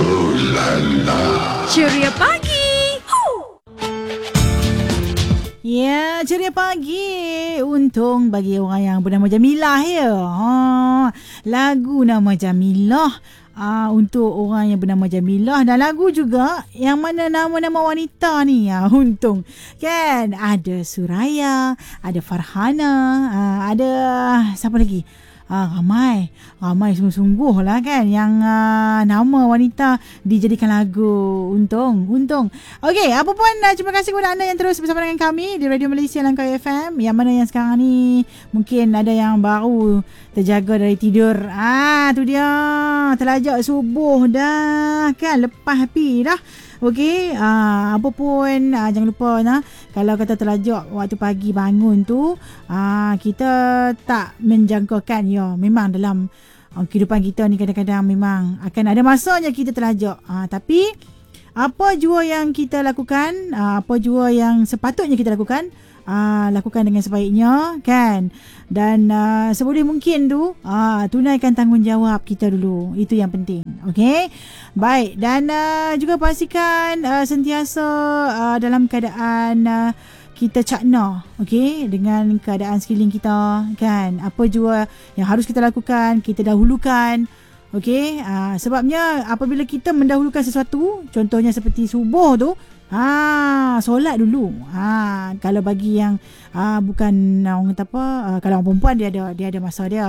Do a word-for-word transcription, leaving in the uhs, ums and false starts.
Oh la la. Ceria pagi. Ya, ceria pagi. Untung bagi orang yang bernama Jamilah ya. Ha, lagu nama Jamilah. Ah, untuk orang yang bernama Jamilah, dan lagu juga yang mana nama-nama wanita ni. Ah, untung kan ada Suraya, ada Farhana, ah, ada siapa lagi? Ah, ramai ramai sungguh-sungguh lah kan yang uh, nama wanita dijadikan lagu. Untung untung Okey, apa pun uh, terima kasih kepada anda yang terus bersama dengan kami di Radio Malaysia Langkawi F M, yang mana yang sekarang ni mungkin ada yang baru terjaga dari tidur. Ah, tu dia, terlajak subuh dah kan, lepas api dah. Okey, uh, apa pun uh, jangan lupa nah, kalau kata terlajak waktu pagi bangun tu, uh, kita tak menjangkakan ya, memang dalam uh, kehidupan kita ni kadang-kadang memang akan ada masanya kita terlajak. Uh, tapi apa jua yang kita lakukan, uh, apa jua yang sepatutnya kita lakukan, uh, lakukan dengan sebaiknya kan. Dan uh, seboleh mungkin tu uh, tunaikan tanggungjawab kita dulu. Itu yang penting. Okey. Baik, dan uh, juga pastikan uh, sentiasa uh, dalam keadaan uh, kita cakna, okey, dengan keadaan sekeliling kita kan. Apa jua yang harus kita lakukan, kita dahulukan. Okey, uh, sebabnya apabila kita mendahulukan sesuatu, contohnya seperti subuh tu, ha, solat dulu. Ha, kalau bagi yang ha, bukan orang kata apa, uh, kalau orang perempuan dia ada dia ada masa dia.